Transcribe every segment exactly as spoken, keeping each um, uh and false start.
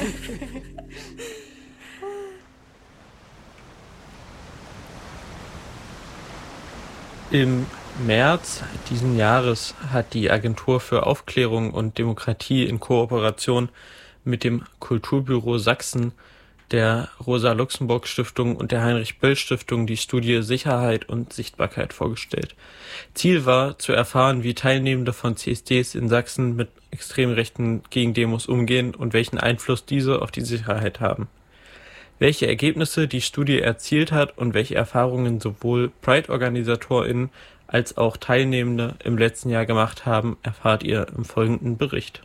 Im März diesen Jahres hat die Agentur für Aufklärung und Demokratie in Kooperation mit dem Kulturbüro Sachsen, der Rosa-Luxemburg-Stiftung und der Heinrich-Böll-Stiftung die Studie Sicherheit und Sichtbarkeit vorgestellt. Ziel war, zu erfahren, wie Teilnehmende von C S Ds in Sachsen mit extrem rechten Gegendemos umgehen und welchen Einfluss diese auf die Sicherheit haben. Welche Ergebnisse die Studie erzielt hat und welche Erfahrungen sowohl Pride-OrganisatorInnen als auch Teilnehmende im letzten Jahr gemacht haben, erfahrt ihr im folgenden Bericht.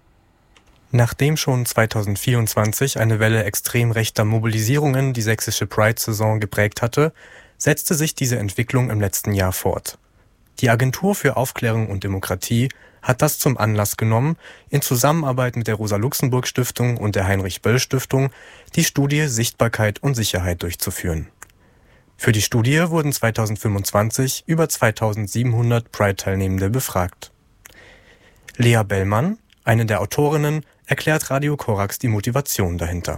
Nachdem schon zweitausendvierundzwanzig eine Welle extrem rechter Mobilisierungen die sächsische Pride-Saison geprägt hatte, setzte sich diese Entwicklung im letzten Jahr fort. Die Agentur für Aufklärung und Demokratie hat das zum Anlass genommen, in Zusammenarbeit mit der Rosa-Luxemburg-Stiftung und der Heinrich-Böll-Stiftung die Studie Sichtbarkeit und Sicherheit durchzuführen. Für die Studie wurden zweitausendfünfundzwanzig über zweitausendsiebenhundert Pride-Teilnehmende befragt. Lea Bellmann, eine der Autorinnen, erklärt Radio Korax die Motivation dahinter.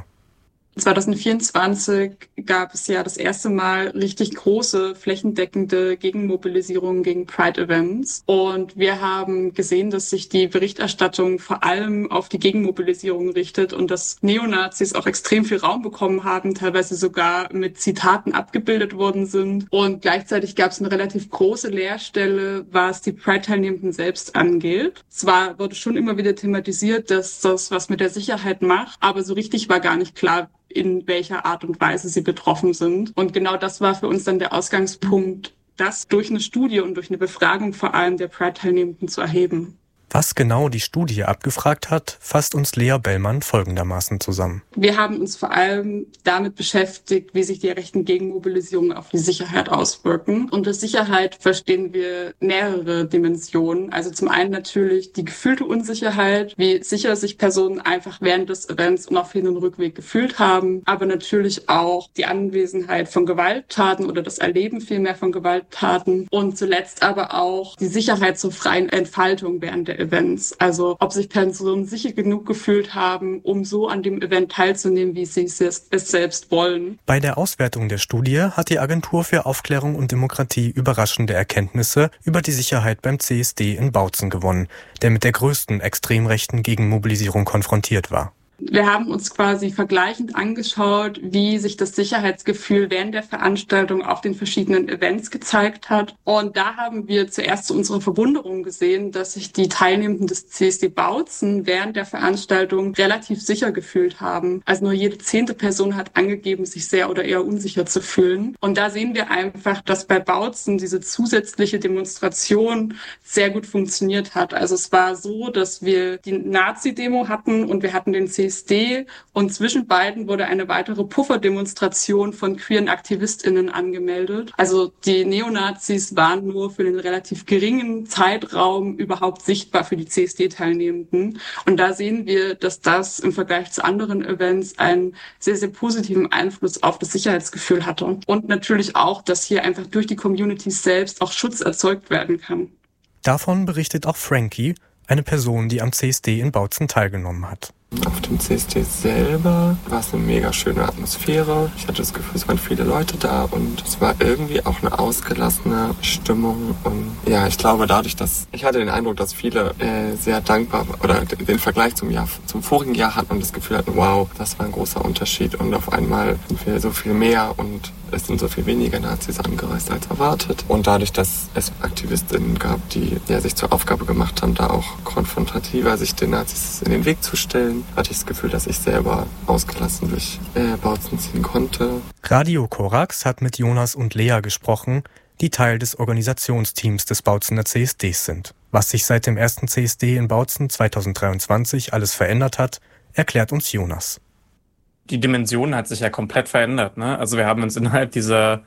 zweitausendvierundzwanzig gab es ja das erste Mal richtig große, flächendeckende Gegenmobilisierungen gegen Pride-Events. Und wir haben gesehen, dass sich die Berichterstattung vor allem auf die Gegenmobilisierung richtet und dass Neonazis auch extrem viel Raum bekommen haben, teilweise sogar mit Zitaten abgebildet worden sind. Und gleichzeitig gab es eine relativ große Leerstelle, was die Pride-Teilnehmenden selbst angeht. Zwar wurde schon immer wieder thematisiert, dass das was mit der Sicherheit macht, aber so richtig war gar nicht klar, in welcher Art und Weise sie betroffen sind. Und genau das war für uns dann der Ausgangspunkt, das durch eine Studie und durch eine Befragung vor allem der Pride-Teilnehmenden zu erheben. Was genau die Studie abgefragt hat, fasst uns Lea Bellmann folgendermaßen zusammen. Wir haben uns vor allem damit beschäftigt, wie sich die rechten Gegenmobilisierungen auf die Sicherheit auswirken. Unter Sicherheit verstehen wir mehrere Dimensionen. Also zum einen natürlich die gefühlte Unsicherheit, wie sicher sich Personen einfach während des Events und auf Hin- und Rückweg gefühlt haben. Aber natürlich auch die Anwesenheit von Gewalttaten oder das Erleben vielmehr von Gewalttaten. Und zuletzt aber auch die Sicherheit zur freien Entfaltung während der Events. Also ob sich Personen sicher genug gefühlt haben, um so an dem Event teilzunehmen, wie sie es selbst wollen. Bei der Auswertung der Studie hat die Agentur für Aufklärung und Demokratie überraschende Erkenntnisse über die Sicherheit beim C S D in Bautzen gewonnen, der mit der größten extrem rechten Gegenmobilisierung konfrontiert war. Wir haben uns quasi vergleichend angeschaut, wie sich das Sicherheitsgefühl während der Veranstaltung auf den verschiedenen Events gezeigt hat. Und da haben wir zuerst zu unserer Verwunderung gesehen, dass sich die Teilnehmenden des C S D Bautzen während der Veranstaltung relativ sicher gefühlt haben. Also nur jede zehnte Person hat angegeben, sich sehr oder eher unsicher zu fühlen. Und da sehen wir einfach, dass bei Bautzen diese zusätzliche Demonstration sehr gut funktioniert hat. Also es war so, dass wir die Nazi-Demo hatten und wir hatten den C S D und zwischen beiden wurde eine weitere Pufferdemonstration von queeren AktivistInnen angemeldet. Also die Neonazis waren nur für einen relativ geringen Zeitraum überhaupt sichtbar für die C S D-Teilnehmenden. Und da sehen wir, dass das im Vergleich zu anderen Events einen sehr, sehr positiven Einfluss auf das Sicherheitsgefühl hatte. Und natürlich auch, dass hier einfach durch die Communities selbst auch Schutz erzeugt werden kann. Davon berichtet auch Frankie, eine Person, die am C S D in Bautzen teilgenommen hat. Auf dem C S D selber war es eine mega schöne Atmosphäre. Ich hatte das Gefühl, es waren viele Leute da und es war irgendwie auch eine ausgelassene Stimmung. Und ja, ich glaube dadurch, dass ich hatte den Eindruck, dass viele äh, sehr dankbar oder den Vergleich zum Jahr, zum vorigen Jahr hatten und das Gefühl hatten, wow, das war ein großer Unterschied und auf einmal sind wir so viel mehr und es sind so viel weniger Nazis angereist als erwartet. Und dadurch, dass es AktivistInnen gab, die ja, sich zur Aufgabe gemacht haben, da auch konfrontativer sich den Nazis in den Weg zu stellen, hatte ich das Gefühl, dass ich selber ausgelassen durch äh, Bautzen ziehen konnte. Radio Korax hat mit Jonas und Lea gesprochen, die Teil des Organisationsteams des Bautzener C S Ds sind. Was sich seit dem ersten C S D in Bautzen zweitausenddreiundzwanzig alles verändert hat, erklärt uns Jonas. Die Dimension hat sich ja komplett verändert, ne? Also wir haben uns innerhalb dieser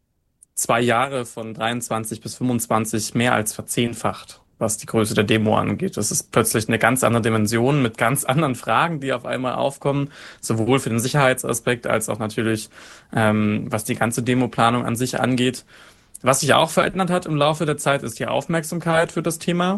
zwei Jahre von dreiundzwanzig bis fünfundzwanzig mehr als verzehnfacht, was die Größe der Demo angeht. Das ist plötzlich eine ganz andere Dimension mit ganz anderen Fragen, die auf einmal aufkommen, sowohl für den Sicherheitsaspekt als auch natürlich, ähm, was die ganze Demoplanung an sich angeht. Was sich auch verändert hat im Laufe der Zeit, ist die Aufmerksamkeit für das Thema.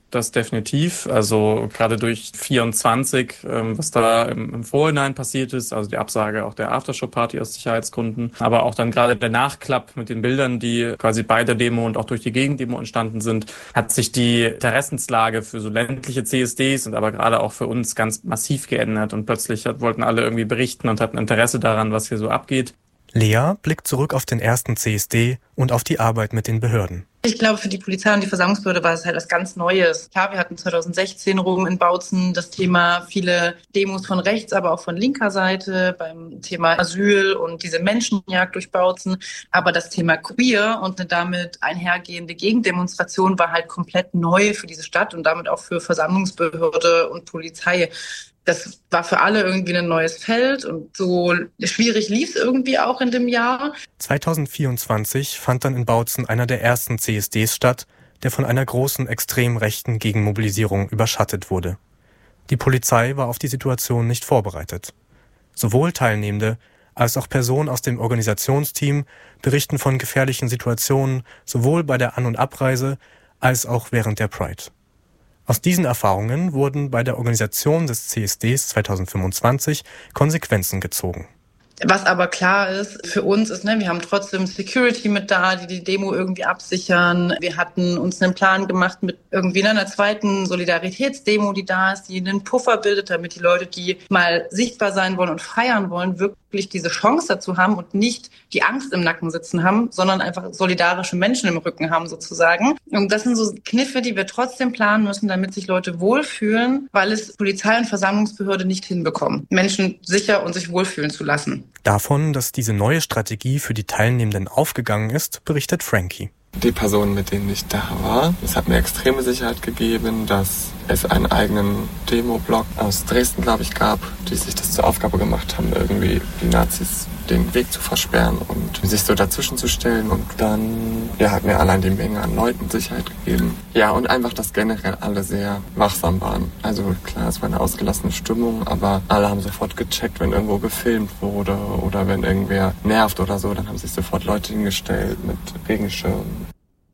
Das definitiv. Also gerade durch vierundzwanzig, ähm, was da im, im Vorhinein passiert ist, also die Absage auch der Aftershow-Party aus Sicherheitsgründen, aber auch dann gerade der Nachklapp mit den Bildern, die quasi bei der Demo und auch durch die Gegendemo entstanden sind, hat sich die Interessenslage für so ländliche C S Ds und aber gerade auch für uns ganz massiv geändert und plötzlich hat, wollten alle irgendwie berichten und hatten Interesse daran, was hier so abgeht. Lea blickt zurück auf den ersten C S D und auf die Arbeit mit den Behörden. Ich glaube, für die Polizei und die Versammlungsbehörde war es halt was ganz Neues. Klar, wir hatten zweitausendsechzehn rum in Bautzen das Thema viele Demos von rechts, aber auch von linker Seite beim Thema Asyl und diese Menschenjagd durch Bautzen. Aber das Thema Queer und eine damit einhergehende Gegendemonstration war halt komplett neu für diese Stadt und damit auch für Versammlungsbehörde und Polizei. Das war für alle irgendwie ein neues Feld und so schwierig lief es irgendwie auch in dem Jahr. zweitausendvierundzwanzig fand dann in Bautzen einer der ersten C S Ds statt, der von einer großen extrem rechten Gegenmobilisierung überschattet wurde. Die Polizei war auf die Situation nicht vorbereitet. Sowohl Teilnehmende als auch Personen aus dem Organisationsteam berichten von gefährlichen Situationen sowohl bei der An- und Abreise als auch während der Pride. Aus diesen Erfahrungen wurden bei der Organisation des C S Ds zweitausendfünfundzwanzig Konsequenzen gezogen. Was aber klar ist, für uns ist, ne, wir haben trotzdem Security mit da, die die Demo irgendwie absichern. Wir hatten uns einen Plan gemacht mit irgendwie einer zweiten Solidaritätsdemo, die da ist, die einen Puffer bildet, damit die Leute, die mal sichtbar sein wollen und feiern wollen, wirklich diese Chance dazu haben und nicht die Angst im Nacken sitzen haben, sondern einfach solidarische Menschen im Rücken haben sozusagen. Und das sind so Kniffe, die wir trotzdem planen müssen, damit sich Leute wohlfühlen, weil es Polizei und Versammlungsbehörde nicht hinbekommen, Menschen sicher und sich wohlfühlen zu lassen. Davon, dass diese neue Strategie für die Teilnehmenden aufgegangen ist, berichtet Frankie. Die Personen, mit denen ich da war, es hat mir extreme Sicherheit gegeben, dass es einen eigenen Demo-Blog aus Dresden, glaube ich, gab, die sich das zur Aufgabe gemacht haben, irgendwie die Nazis den Weg zu versperren und sich so dazwischen zu stellen. Und dann ja, hat mir allein die Menge an Leuten Sicherheit gegeben. Ja, und einfach, dass generell alle sehr wachsam waren. Also klar, es war eine ausgelassene Stimmung, aber alle haben sofort gecheckt, wenn irgendwo gefilmt wurde oder wenn irgendwer nervt oder so, dann haben sich sofort Leute hingestellt mit Regenschirmen.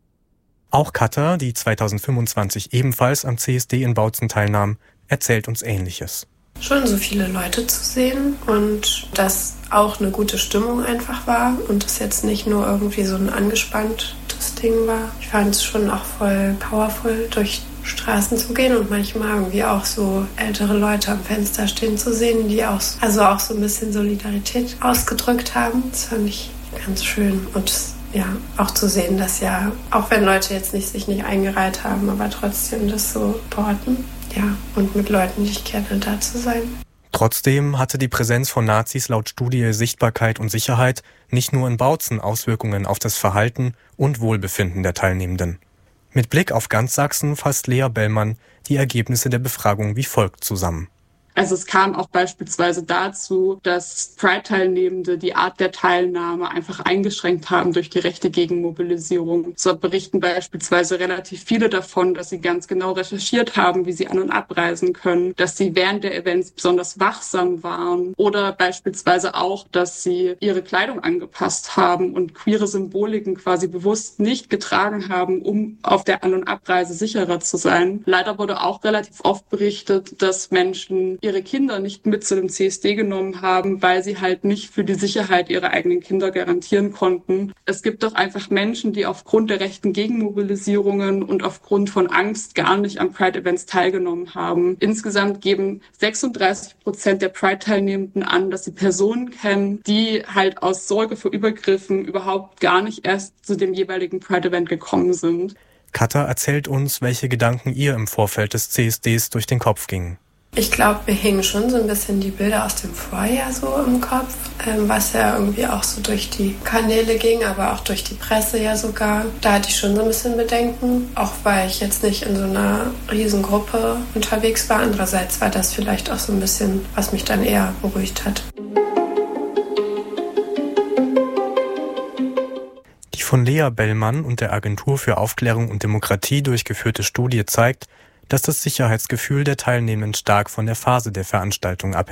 Auch Katha, die zweitausendfünfundzwanzig ebenfalls am C S D in Bautzen teilnahm, erzählt uns Ähnliches. Schon so viele Leute zu sehen und dass auch eine gute Stimmung einfach war und es jetzt nicht nur irgendwie so ein angespanntes Ding war. Ich fand es schon auch voll powerful, durch Straßen zu gehen und manchmal irgendwie auch so ältere Leute am Fenster stehen zu sehen, die auch, also auch so ein bisschen Solidarität ausgedrückt haben. Das fand ich ganz schön und ja, auch zu sehen, dass ja, auch wenn Leute jetzt nicht sich nicht eingereiht haben, aber trotzdem das so supporten. Ja, und mit Leuten, die ich kenne, da zu sein. Trotzdem hatte die Präsenz von Nazis laut Studie Sichtbarkeit und Sicherheit nicht nur in Bautzen Auswirkungen auf das Verhalten und Wohlbefinden der Teilnehmenden. Mit Blick auf ganz Sachsen fasst Lea Bellmann die Ergebnisse der Befragung wie folgt zusammen. Also es kam auch beispielsweise dazu, dass Pride-Teilnehmende die Art der Teilnahme einfach eingeschränkt haben durch die rechte Gegenmobilisierung. So berichten beispielsweise relativ viele davon, dass sie ganz genau recherchiert haben, wie sie an- und abreisen können, dass sie während der Events besonders wachsam waren oder beispielsweise auch, dass sie ihre Kleidung angepasst haben und queere Symboliken quasi bewusst nicht getragen haben, um auf der An- und Abreise sicherer zu sein. Leider wurde auch relativ oft berichtet, dass Menschen ihre Kinder nicht mit zu dem C S D genommen haben, weil sie halt nicht für die Sicherheit ihrer eigenen Kinder garantieren konnten. Es gibt doch einfach Menschen, die aufgrund der rechten Gegenmobilisierungen und aufgrund von Angst gar nicht an Pride-Events teilgenommen haben. Insgesamt geben sechsunddreißig Prozent der Pride-Teilnehmenden an, dass sie Personen kennen, die halt aus Sorge vor Übergriffen überhaupt gar nicht erst zu dem jeweiligen Pride-Event gekommen sind. Katha erzählt uns, welche Gedanken ihr im Vorfeld des C S Ds durch den Kopf gingen. Ich glaube, mir hingen schon so ein bisschen die Bilder aus dem Vorjahr so im Kopf, ähm, was ja irgendwie auch so durch die Kanäle ging, aber auch durch die Presse ja sogar. Da hatte ich schon so ein bisschen Bedenken, auch weil ich jetzt nicht in so einer Riesengruppe unterwegs war. Andererseits war das vielleicht auch so ein bisschen, was mich dann eher beruhigt hat. Die von Lea Bellmann und der Agentur für Aufklärung und Demokratie durchgeführte Studie zeigt, dass das Sicherheitsgefühl der Teilnehmenden stark von der Phase der Veranstaltung abhängt.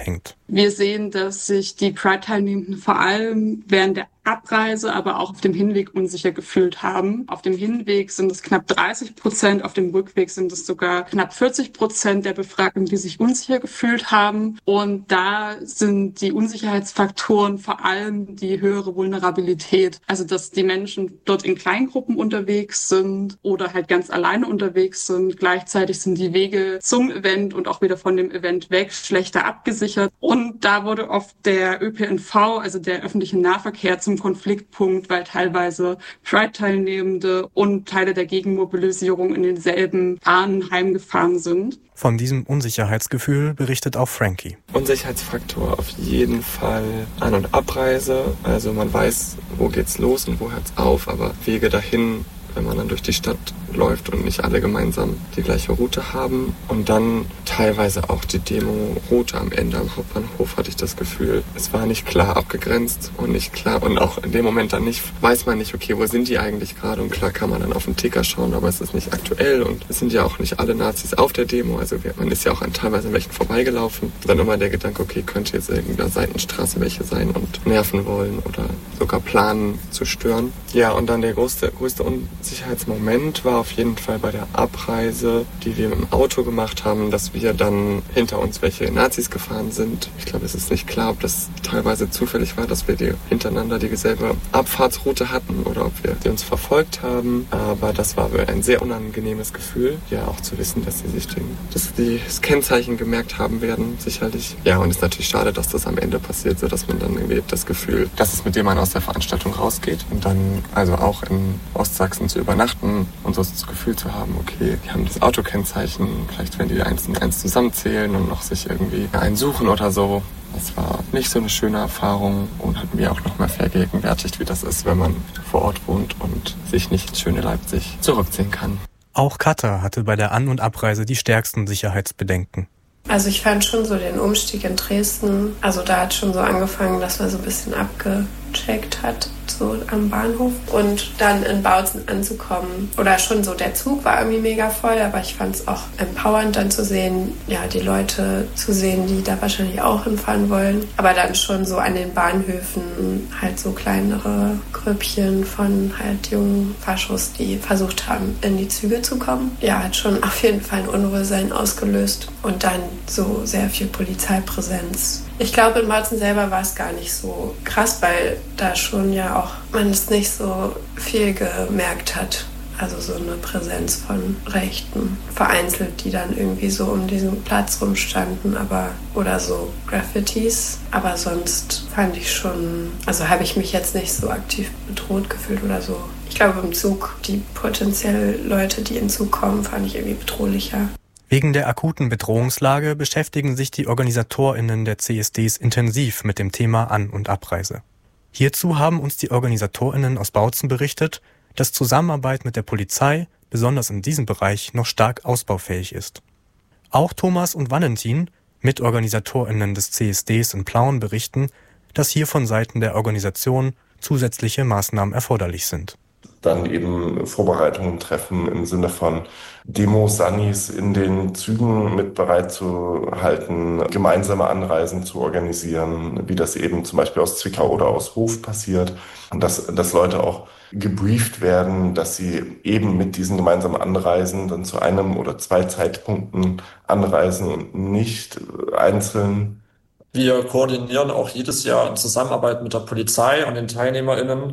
Wir sehen, dass sich die Pride-Teilnehmenden vor allem während der Abreise, aber auch auf dem Hinweg unsicher gefühlt haben. Auf dem Hinweg sind es knapp dreißig Prozent, auf dem Rückweg sind es sogar knapp vierzig Prozent der Befragten, die sich unsicher gefühlt haben. Und da sind die Unsicherheitsfaktoren vor allem die höhere Vulnerabilität. Also, dass die Menschen dort in Kleingruppen unterwegs sind oder halt ganz alleine unterwegs sind. Gleichzeitig sind die Wege zum Event und auch wieder von dem Event weg schlechter abgesichert. Und da wurde oft der Ö P N V, also der öffentliche Nahverkehr, zum Konfliktpunkt, weil teilweise Pride-Teilnehmende und Teile der Gegenmobilisierung in denselben Bahnen heimgefahren sind. Von diesem Unsicherheitsgefühl berichtet auch Frankie. Unsicherheitsfaktor auf jeden Fall An- und Abreise. Also man weiß, wo geht's los und wo hört's auf, aber Wege dahin, wenn man dann durch die Stadt läuft und nicht alle gemeinsam die gleiche Route haben. Und dann teilweise auch die Demo-Route am Ende am Hauptbahnhof, hatte ich das Gefühl. Es war nicht klar abgegrenzt und nicht klar. Und auch in dem Moment dann nicht, weiß man nicht, okay, wo sind die eigentlich gerade? Und klar kann man dann auf den Ticker schauen, aber es ist nicht aktuell. Und es sind ja auch nicht alle Nazis auf der Demo. Also man ist ja auch an teilweise an welchen vorbeigelaufen. Dann immer der Gedanke, okay, könnte jetzt irgendeiner Seitenstraße welche sein und nerven wollen oder sogar planen zu stören. Ja, und dann der größte, größte Unsicherheitsmoment war auf jeden Fall bei der Abreise, die wir im Auto gemacht haben, dass wir dann hinter uns welche Nazis gefahren sind. Ich glaube, es ist nicht klar, ob das teilweise zufällig war, dass wir die hintereinander dieselbe Abfahrtsroute hatten oder ob wir die uns verfolgt haben. Aber das war ein sehr unangenehmes Gefühl. Ja, auch zu wissen, dass sie sich den, dass die das Kennzeichen gemerkt haben werden, sicherlich. Ja, und es ist natürlich schade, dass das am Ende passiert, so dass man dann irgendwie das Gefühl, dass es mit dem man aus der Veranstaltung rausgeht und dann also auch in Ostsachsen zu übernachten und so das Gefühl zu haben, okay, die haben das Autokennzeichen, vielleicht wenn die eins und eins zusammenzählen und noch sich irgendwie einen suchen oder so. Das war nicht so eine schöne Erfahrung und hat mir auch noch mal vergegenwärtigt, wie das ist, wenn man vor Ort wohnt und sich nicht ins schöne Leipzig zurückziehen kann. Auch Katha hatte bei der An- und Abreise die stärksten Sicherheitsbedenken. Also ich fand schon so den Umstieg in Dresden, also da hat schon so angefangen, dass man so ein bisschen abgecheckt hat, so am Bahnhof und dann in Bautzen anzukommen. Oder schon so, der Zug war irgendwie mega voll, aber ich fand es auch empowernd dann zu sehen, ja, die Leute zu sehen, die da wahrscheinlich auch hinfahren wollen. Aber dann schon so an den Bahnhöfen halt so kleinere Grüppchen von halt jungen Faschos, die versucht haben, in die Züge zu kommen. Ja, hat schon auf jeden Fall ein Unwohlsein ausgelöst und dann so sehr viel Polizeipräsenz. Ich glaube, in Bautzen selber war es gar nicht so krass, weil da schon ja auch man es nicht so viel gemerkt hat. Also so eine Präsenz von Rechten, vereinzelt, die dann irgendwie so um diesen Platz rumstanden, aber oder so Graffitis. Aber sonst fand ich schon, also habe ich mich jetzt nicht so aktiv bedroht gefühlt oder so. Ich glaube, im Zug, die potenziell Leute, die in den Zug kommen, fand ich irgendwie bedrohlicher. Wegen der akuten Bedrohungslage beschäftigen sich die OrganisatorInnen der C S Ds intensiv mit dem Thema An- und Abreise. Hierzu haben uns die OrganisatorInnen aus Bautzen berichtet, dass Zusammenarbeit mit der Polizei, besonders in diesem Bereich, noch stark ausbaufähig ist. Auch Thomas und Valentin, MitorganisatorInnen des C S Ds in Plauen, berichten, dass hier von Seiten der Organisation zusätzliche Maßnahmen erforderlich sind. Dann eben Vorbereitungen treffen im Sinne von Demo-Sunnies in den Zügen mit bereitzuhalten, gemeinsame Anreisen zu organisieren, wie das eben zum Beispiel aus Zwickau oder aus Hof passiert. Und dass, dass Leute auch gebrieft werden, dass sie eben mit diesen gemeinsamen Anreisen dann zu einem oder zwei Zeitpunkten anreisen und nicht einzeln. Wir koordinieren auch jedes Jahr in Zusammenarbeit mit der Polizei und den TeilnehmerInnen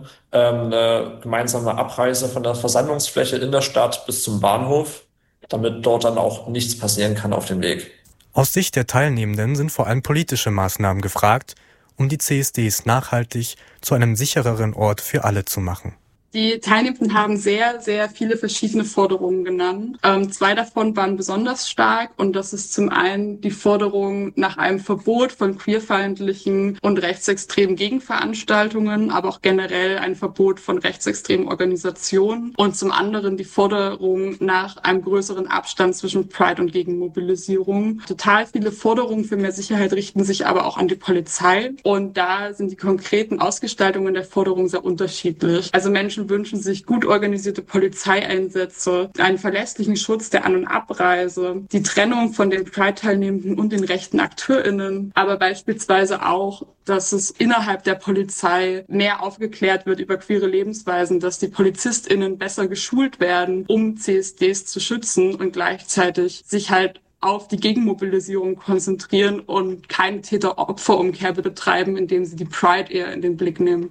eine gemeinsame Abreise von der Versammlungsfläche in der Stadt bis zum Bahnhof, damit dort dann auch nichts passieren kann auf dem Weg. Aus Sicht der Teilnehmenden sind vor allem politische Maßnahmen gefragt, um die C S Ds nachhaltig zu einem sichereren Ort für alle zu machen. Die Teilnehmenden haben sehr, sehr viele verschiedene Forderungen genannt. Ähm, zwei davon waren besonders stark und das ist zum einen die Forderung nach einem Verbot von queerfeindlichen und rechtsextremen Gegenveranstaltungen, aber auch generell ein Verbot von rechtsextremen Organisationen und zum anderen die Forderung nach einem größeren Abstand zwischen Pride und Gegenmobilisierung. Total viele Forderungen für mehr Sicherheit richten sich aber auch an die Polizei und da sind die konkreten Ausgestaltungen der Forderung sehr unterschiedlich. Also Menschen Menschen wünschen sich gut organisierte Polizeieinsätze, einen verlässlichen Schutz der An- und Abreise, die Trennung von den Pride-Teilnehmenden und den rechten AkteurInnen, aber beispielsweise auch, dass es innerhalb der Polizei mehr aufgeklärt wird über queere Lebensweisen, dass die PolizistInnen besser geschult werden, um C S Ds zu schützen und gleichzeitig sich halt auf die Gegenmobilisierung konzentrieren und keine Täter-Opfer-Umkehr betreiben, indem sie die Pride eher in den Blick nehmen.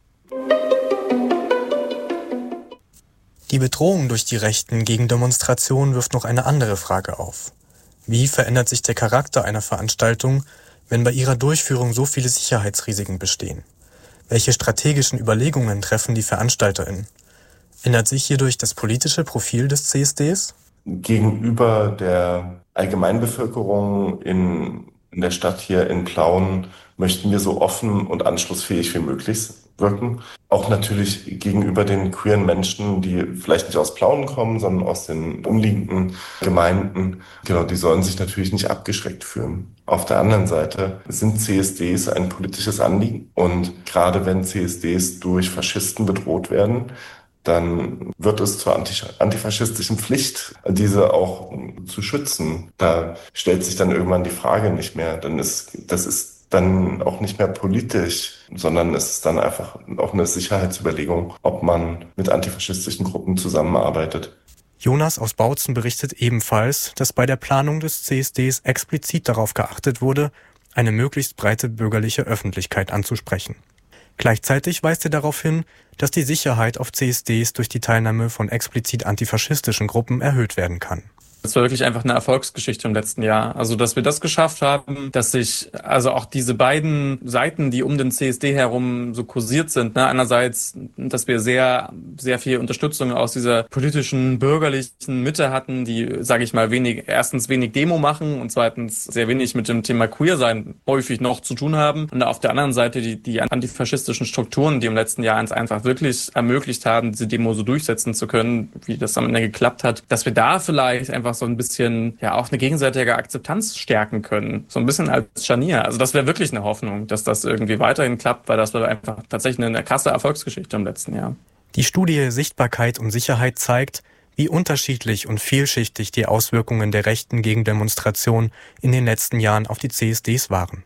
Die Bedrohung durch die Rechten gegen Demonstrationen wirft noch eine andere Frage auf. Wie verändert sich der Charakter einer Veranstaltung, wenn bei ihrer Durchführung so viele Sicherheitsrisiken bestehen? Welche strategischen Überlegungen treffen die VeranstalterInnen? Ändert sich hierdurch das politische Profil des C S Ds? Gegenüber der Allgemeinbevölkerung in, in der Stadt hier in Plauen möchten wir so offen und anschlussfähig wie möglich wirken. Auch natürlich gegenüber den queeren Menschen, die vielleicht nicht aus Plauen kommen, sondern aus den umliegenden Gemeinden. Genau, die sollen sich natürlich nicht abgeschreckt fühlen. Auf der anderen Seite sind C S Ds ein politisches Anliegen. Und gerade wenn C S Ds durch Faschisten bedroht werden, dann wird es zur antifaschistischen Pflicht, diese auch zu schützen. Da stellt sich dann irgendwann die Frage nicht mehr. Dann ist, das ist dann auch nicht mehr politisch, sondern es ist dann einfach auch eine Sicherheitsüberlegung, ob man mit antifaschistischen Gruppen zusammenarbeitet. Jonas aus Bautzen berichtet ebenfalls, dass bei der Planung des C S Ds explizit darauf geachtet wurde, eine möglichst breite bürgerliche Öffentlichkeit anzusprechen. Gleichzeitig weist er darauf hin, dass die Sicherheit auf C S Ds durch die Teilnahme von explizit antifaschistischen Gruppen erhöht werden kann. Das war wirklich einfach eine Erfolgsgeschichte im letzten Jahr. Also, dass wir das geschafft haben, dass sich also auch diese beiden Seiten, die um den C S D herum so kursiert sind, ne, einerseits, dass wir sehr, sehr viel Unterstützung aus dieser politischen, bürgerlichen Mitte hatten, die, sage ich mal, wenig, erstens wenig Demo machen und zweitens sehr wenig mit dem Thema Queer-Sein häufig noch zu tun haben. Und auf der anderen Seite die, die antifaschistischen Strukturen, die im letzten Jahr uns einfach wirklich ermöglicht haben, diese Demo so durchsetzen zu können, wie das am Ende geklappt hat, dass wir da vielleicht einfach so ein bisschen, ja, auch eine gegenseitige Akzeptanz stärken können. So ein bisschen als Scharnier. Also das wäre wirklich eine Hoffnung, dass das irgendwie weiterhin klappt, weil das war einfach tatsächlich eine krasse Erfolgsgeschichte im letzten Jahr. Die Studie Sichtbarkeit und Sicherheit zeigt, wie unterschiedlich und vielschichtig die Auswirkungen der Rechten gegen Demonstrationen in den letzten Jahren auf die C S Ds waren.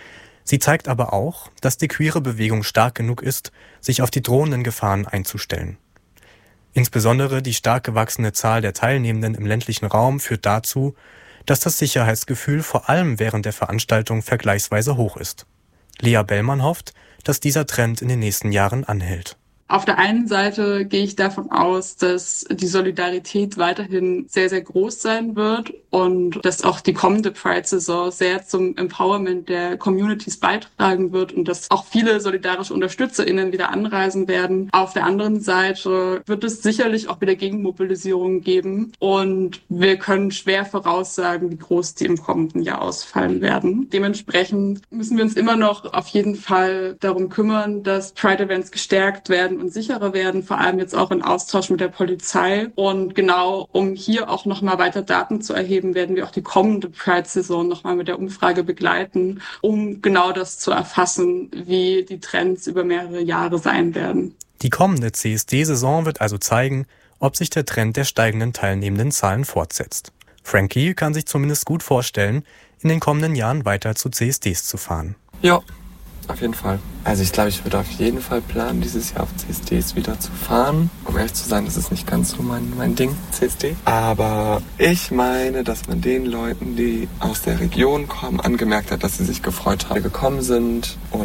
Sie zeigt aber auch, dass die queere Bewegung stark genug ist, sich auf die drohenden Gefahren einzustellen. Insbesondere die stark gewachsene Zahl der Teilnehmenden im ländlichen Raum führt dazu, dass das Sicherheitsgefühl vor allem während der Veranstaltung vergleichsweise hoch ist. Lea Bellmann hofft, dass dieser Trend in den nächsten Jahren anhält. Auf der einen Seite gehe ich davon aus, dass die Solidarität weiterhin sehr, sehr groß sein wird und dass auch die kommende Pride-Saison sehr zum Empowerment der Communities beitragen wird und dass auch viele solidarische UnterstützerInnen wieder anreisen werden. Auf der anderen Seite wird es sicherlich auch wieder Gegenmobilisierungen geben und wir können schwer voraussagen, wie groß die im kommenden Jahr ausfallen werden. Dementsprechend müssen wir uns immer noch auf jeden Fall darum kümmern, dass Pride-Events gestärkt werden und sicherer werden, vor allem jetzt auch in Austausch mit der Polizei. Und genau, um hier auch nochmal weiter Daten zu erheben, werden wir auch die kommende Pride-Saison nochmal mit der Umfrage begleiten, um genau das zu erfassen, wie die Trends über mehrere Jahre sein werden. Die kommende C S D-Saison wird also zeigen, ob sich der Trend der steigenden teilnehmenden Zahlen fortsetzt. Frankie kann sich zumindest gut vorstellen, in den kommenden Jahren weiter zu C S Ds zu fahren. Ja. Auf jeden Fall. Also ich glaube, ich würde auf jeden Fall planen, dieses Jahr auf C S Ds wieder zu fahren. Um ehrlich zu sein, das ist nicht ganz so mein, mein Ding, C S D. Aber ich meine, dass man den Leuten, die aus der Region kommen, angemerkt hat, dass sie sich gefreut haben, gekommen sind. Und